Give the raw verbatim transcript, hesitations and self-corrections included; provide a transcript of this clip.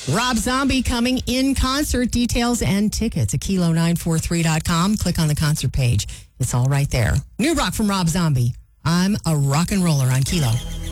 Rob Zombie coming in concert. Details and tickets at kilo nine four three dot com. Click on the concert page. It's all right there. New rock from Rob Zombie. I'm a rock and roller on Kilo.